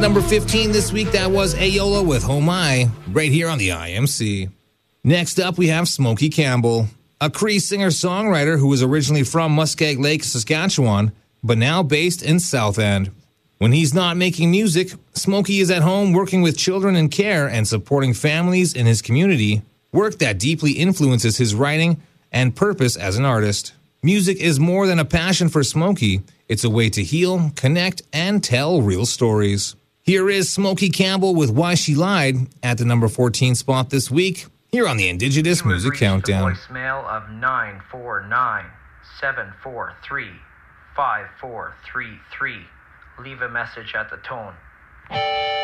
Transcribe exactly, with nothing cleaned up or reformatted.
number fifteen this week, that was Ayola with Oh My, right here on the I M C. Next up, we have Smokey Campbell, a Cree singer-songwriter who was originally from Muskeg Lake, Saskatchewan, but now based in South End. When he's not making music, Smokey is at home working with children in care and supporting families in his community, work that deeply influences his writing and purpose as an artist. Music is more than a passion for Smokey. It's a way to heal, connect, and tell real stories. Here is Smokey Campbell with Why She Lied at the number fourteen spot this week, here on the Indigenous Music Countdown. Voicemail of nine four nine, seven four three, five four three three. Leave a message at the tone.